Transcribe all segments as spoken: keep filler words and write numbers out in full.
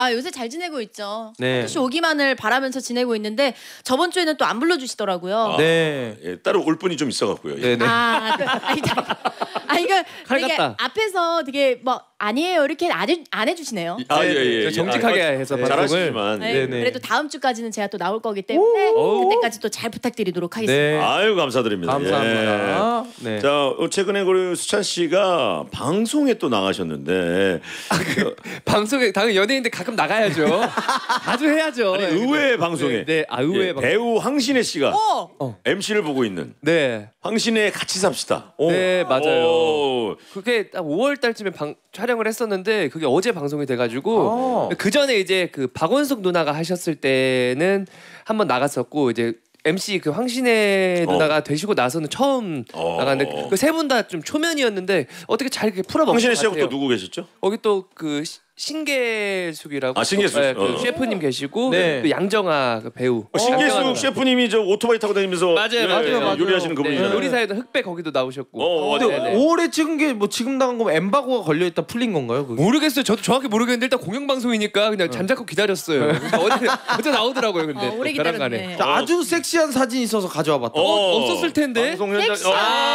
아 요새 잘 지내고 있죠. 네. 혹시 오기만을 바라면서 지내고 있는데 저번 주에는 또 안 불러주시더라고요. 아, 네. 예, 따로 올 분이 좀 있어갖고요. 예. 네네. 아, 그, 아니, 아 이거 칼 되게 같다. 앞에서 되게 뭐 아니에요 이렇게 안, 해, 안 해주시네요. 아, 예, 예, 예. 정직하게 아, 해서 네. 방송을. 잘하시지만. 네, 네네. 그래도 다음 주까지는 제가 또 나올 거기 때문에 오. 그때까지 또 잘 부탁드리도록 하겠습니다. 네. 아유 감사드립니다. 감사합니다. 예. 네. 자 어, 최근에 우리 수찬 씨가 방송에 또 나가셨는데 방송에 당연히 연예인인데 가끔 나가야죠. 자주 해야죠. 아니, 의외의 방송에 네, 네. 아 의외의 예, 방송. 배우 황신혜 씨가 어. 엠씨를 보고 있는 네. 황신혜 같이 삽시다. 네 맞아요. 오. 그게 딱 오월 달쯤에 방, 촬영을 했었는데 그게 어제 방송이 돼가지고 아. 그 전에 이제 그 박원숙 누나가 하셨을 때는 한번 나갔었고 이제 엠씨 그 황신혜 어. 누나가 되시고 나서는 처음 어. 나갔는데 그 세 분 다 좀 초면이었는데 어떻게 잘 이렇게 풀어먹은 황신혜 것 씨하고 같아요. 또 누구 계셨죠? 거기 또 그 신계숙이라고 아, 신계숙. 네, 그 어. 셰프님 계시고 네. 또 양정아 그 배우 어, 신계숙 양정아 셰프님이 저 오토바이 타고 다니면서 맞아요, 예, 맞아요, 예, 맞아요. 요리하시는 네, 그분이잖아요. 요리사에도 흑백 거기도 나오셨고 어, 근데 맞아요. 네네. 오월에 찍은 게 뭐 지금 나간 거면 엠바고가 걸려 있다 풀린 건가요? 그게? 모르겠어요. 저도 정확히 모르겠는데 일단 공영 방송이니까 그냥 잠자코 기다렸어요. 그러니까 어제 어제 나오더라고요. 근데 어, 오래 또 벼랑간에. 기다렸네. 자, 아주 섹시한 사진 있어서 가져와 봤다. 어, 없었을 텐데. 방송 현장. 섹시한. 어.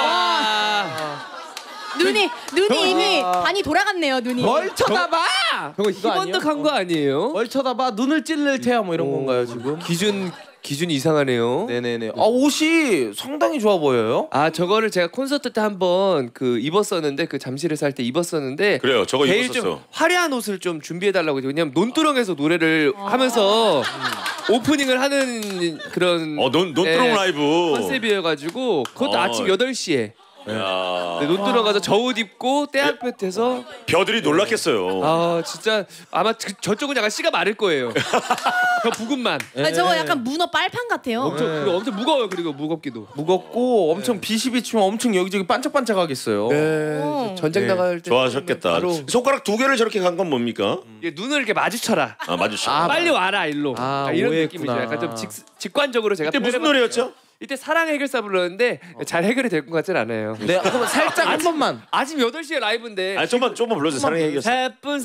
아, 눈이 눈이 이미 반이 돌아갔네요 눈이. 뭘 쳐다봐! 저거 이거 아니에요? 희번덕한 거 아니에요? 뭘 쳐다봐? 눈을 찔릴 테야 뭐 이런 오. 건가요 지금? 기준 기준이 이상하네요. 네네네. 아 옷이 상당히 좋아 보여요. 아 저거를 제가 콘서트 때 한번 그 입었었는데 그 잠실에서 살 때 입었었는데 그래요. 저거 제일 입었었어. 좀 화려한 옷을 좀 준비해 달라고 왜냐면 논두렁에서 노래를 하면서 오프닝을 하는 그런 어, 논 논두렁 네, 라이브. 컨셉이어가지고 그것도 어. 아침 여덟 시에 야. 네, 논두렁 가서 저 옷 입고 떼학볕에서 벼들이 놀랐겠어요. 아 진짜 아마 그, 저쪽은 약간 씨가 마를 거예요. 저 부근만 아니, 저거 약간 문어 빨판 같아요. 엄청 그리고 엄청 무거워요. 그리고 무겁기도. 무겁고 엄청 빛이 비치면 엄청 여기저기 반짝반짝하겠어요. 네, 어. 전쟁 네, 나갈 때 좋아하셨겠다. 바로 손가락 두 개를 저렇게 간 건 뭡니까? 이게 눈을 이렇게 마주쳐라. 아 마주쳐. 아, 빨리 와라 일로. 아, 아, 이런 오해했구나. 느낌이죠. 약간 좀 직, 직관적으로 제가 이때 무슨 표현해봤- 노래였죠? 이때 사랑 해결사 불렀는데 잘 해결이 될 것 같진 않아요. 네, 그럼 살짝 한 번만. 아침 여덟 시에 라이브인데 아니 좀만 좀만 불러주세요. 사랑의 해결사. 예쁜